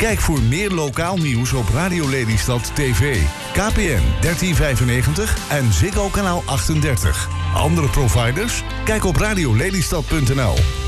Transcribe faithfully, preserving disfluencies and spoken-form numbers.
Kijk voor meer lokaal nieuws op Radio Lelystad T V, K P N dertien vijfennegentig en Ziggo kanaal achtendertig. Andere providers? Kijk op radiolelystad punt n l.